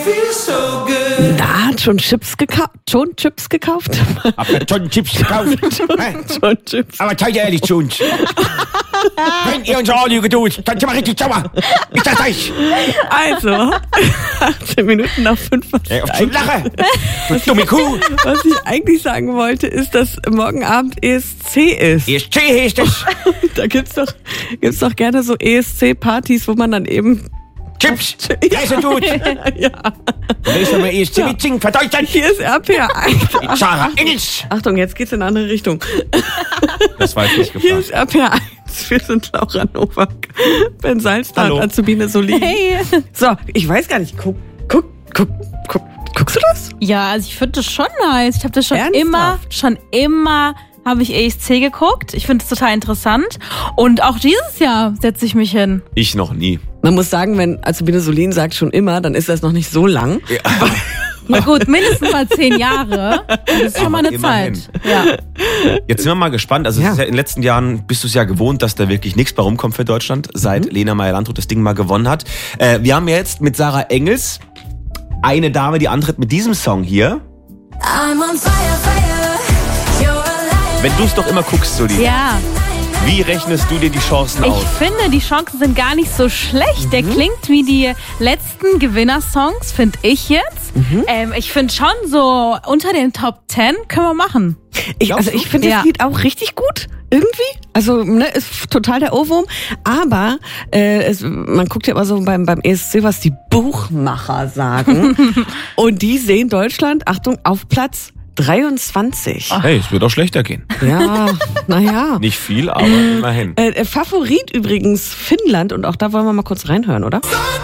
Da hat schon Chips gekauft. Hab mir schon Chips gekauft. Schon Chips. Aber seid ihr ehrlich zu uns. Wenn ihr unser Radio tut, dann sind wir richtig sauer. Ich sag's euch. Also, 18 Minuten nach 5. Auf zu lachen. Du dumme Kuh. Was ich eigentlich sagen wollte, ist, dass morgen Abend ESC ist. ESC heißt es. Da gibt's doch gerne so ESC-Partys, wo man dann eben Chips. Essen tut. ja. Willst du mal ESC mitsingen für Deutschland? Hier ist RPR1. Sarah Engels. Achtung, jetzt geht's in eine andere Richtung. Das war jetzt nicht Hier gefragt. ist RPR1. Wir sind Laura Nowak, Ben Salzler und Azubine Solin. Hey. So, ich weiß gar nicht. Guckst du das? Ja, also ich finde das schon nice. Ich habe das Ernsthaft? schon immer habe ich ESC geguckt. Ich finde es total interessant. Und auch dieses Jahr setze ich mich hin. Ich noch nie. Man muss sagen, wenn Azubine Solin sagt schon immer, dann ist das noch nicht so lang. Ja. Na gut, mindestens mal 10 Jahre. Das ist schon mal eine immerhin. Zeit. Ja. Jetzt sind wir mal gespannt. Also es ist ja in den letzten Jahren bist du es ja gewohnt, dass da wirklich nichts bei rumkommt für Deutschland, seit Lena Meyer-Landrut das Ding mal gewonnen hat. Wir haben ja jetzt mit Sarah Engels eine Dame, die antritt mit diesem Song hier. I'm on fire, fire. You're alive. Wenn du es doch immer guckst, Soli, Ja. wie rechnest du dir die Chancen Ich aus? finde, die Chancen sind gar nicht so schlecht. Der klingt wie die letzten Gewinnersongs, finde ich jetzt. Ich finde schon so unter den Top 10 können wir machen. Ich finde das Lied auch richtig gut. Irgendwie. Also, ist total der Ohrwurm. Aber man guckt ja immer so beim ESC, was die Buchmacher sagen. Und die sehen Deutschland, Achtung, auf Platz 23. Hey, es wird auch schlechter gehen. Ja, naja. Nicht viel, aber immerhin. Favorit übrigens Finnland. Und auch da wollen wir mal kurz reinhören, oder?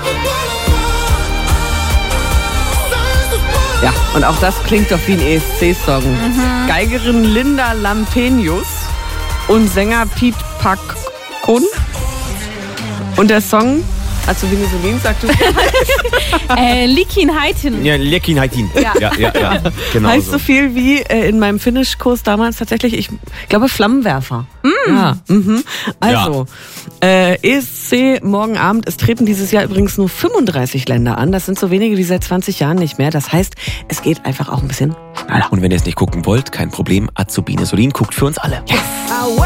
Ja, und auch das klingt doch wie ein ESC-Song. Geigerin Linda Lampenius und Sänger Piet Pakon. Und der Song, also wie Solin sagt, Likin Heitin. Ja, Lekin Haitin. Ja, genau heißt so. so viel wie in meinem Finnischkurs damals tatsächlich, ich glaube, Flammenwerfer. Ja, Also, ESC morgen Abend. Es treten dieses Jahr übrigens nur 35 Länder an. Das sind so wenige wie seit 20 Jahren nicht mehr. Das heißt, es geht einfach auch ein bisschen schneller. Und wenn ihr es nicht gucken wollt, kein Problem. Azubine Solin guckt für uns alle. Yes.